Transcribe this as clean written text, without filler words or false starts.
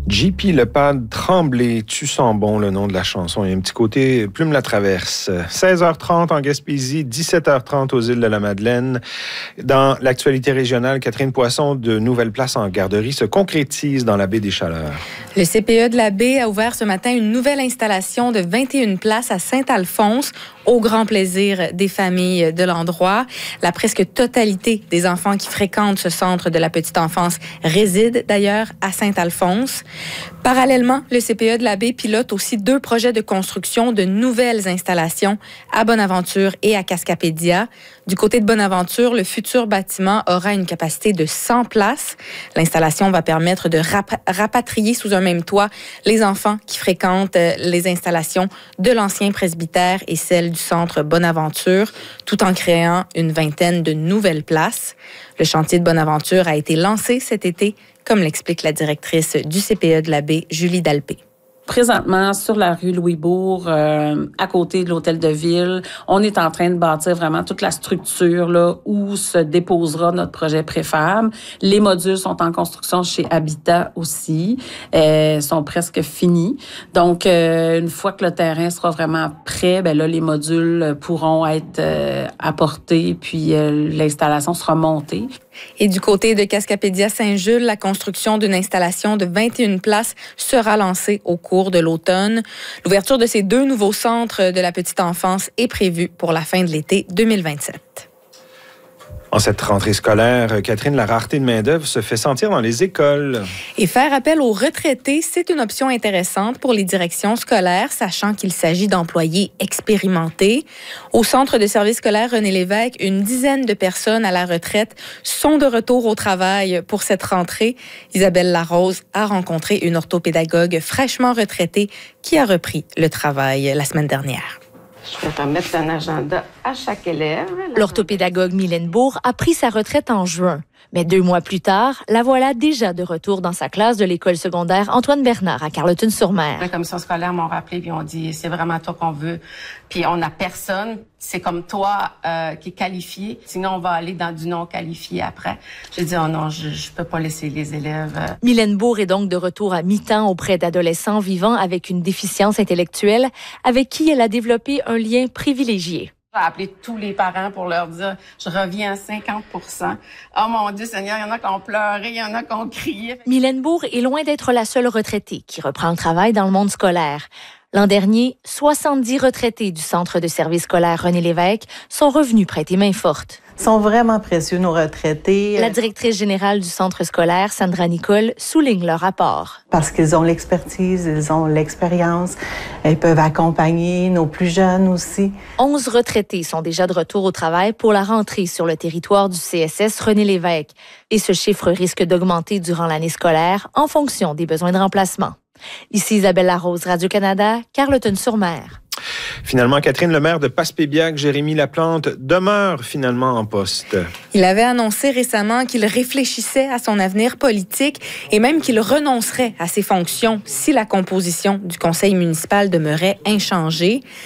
JP Lepad, Tremblay, tu sens bon le nom de la chanson. Il y a un petit côté Plume la traverse. 16h30 en Gaspésie, 17h30 aux îles de la Madeleine. Dans l'actualité régionale, Catherine Poisson, de nouvelles places en garderie se concrétisent dans la baie des Chaleurs. Le CPE de la baie a ouvert ce matin une nouvelle installation de 21 places à Saint-Alphonse, au grand plaisir des familles de l'endroit. La presque totalité des enfants qui fréquentent ce centre de la petite enfance résident d'ailleurs à Saint-Alphonse. Parallèlement, le CPE de la baie pilote aussi 2 projets de construction de nouvelles installations à Bonaventure et à Cascapédia. Du côté de Bonaventure, le futur bâtiment aura une capacité de 100 places. L'installation va permettre de rapatrier sous un même toit les enfants qui fréquentent les installations de l'ancien presbytère et celles du centre Bonaventure, tout en créant une vingtaine de nouvelles places. Le chantier de Bonaventure a été lancé cet été, comme l'explique la directrice du CPE de la baie, Julie Dalpé. Présentement, sur la rue Louisbourg, à côté de l'hôtel de ville, on est en train de bâtir vraiment toute la structure là où se déposera notre projet préfab. Les modules sont en construction chez Habitat aussi, sont presque finis. Donc, une fois que le terrain sera vraiment prêt, ben là, les modules pourront être apportés, puis l'installation sera montée. Et du côté de Cascapédia Saint-Jules, la construction d'une installation de 21 places sera lancée au cours de l'automne. L'ouverture de ces 2 nouveaux centres de la petite enfance est prévue pour la fin de l'été 2027. En cette rentrée scolaire, Catherine, la rareté de main-d'œuvre se fait sentir dans les écoles. Et faire appel aux retraités, c'est une option intéressante pour les directions scolaires, sachant qu'il s'agit d'employés expérimentés. Au centre de service scolaire René Lévesque, une dizaine de personnes à la retraite sont de retour au travail pour cette rentrée. Isabelle Larose a rencontré une orthopédagogue fraîchement retraitée qui a repris le travail la semaine dernière. Je vais te mettre un agenda à chaque élève. L'orthopédagogue Mylène Bourg a pris sa retraite en juin. Mais 2 mois plus tard, la voilà déjà de retour dans sa classe de l'école secondaire Antoine Bernard à Carleton-sur-Mer. La commission scolaire m'ont rappelé puis on dit c'est vraiment toi qu'on veut. Puis on n'a personne, c'est comme toi qui est qualifié. Sinon on va aller dans du non qualifié après. J'ai dit oh non, je peux pas laisser les élèves. Mylène Bourg est donc de retour à mi-temps auprès d'adolescents vivant avec une déficience intellectuelle, avec qui elle a développé un lien privilégié. J'ai appelé tous les parents pour leur dire je reviens à 50%. Oh mon Dieu Seigneur, il y en a qui ont pleuré, il y en a qui ont crié. Mylène Bourg est loin d'être la seule retraitée qui reprend le travail dans le monde scolaire. L'an dernier, 70 retraités du centre de service scolaire René Lévesque sont revenus prêter main forte. Ils sont vraiment précieux, nos retraités. La directrice générale du centre scolaire, Sandra Nicole, souligne leur apport. Parce qu'ils ont l'expertise, ils ont l'expérience. Ils peuvent accompagner nos plus jeunes aussi. 11 retraités sont déjà de retour au travail pour la rentrée sur le territoire du CSS René Lévesque. Et ce chiffre risque d'augmenter durant l'année scolaire en fonction des besoins de remplacement. Ici Isabelle Larose, Radio-Canada, Carleton-sur-Mer. Finalement, Catherine, le maire de Passepébiac, Jérémy Laplante, demeure finalement en poste. Il avait annoncé récemment qu'il réfléchissait à son avenir politique et même qu'il renoncerait à ses fonctions si la composition du conseil municipal demeurait inchangée.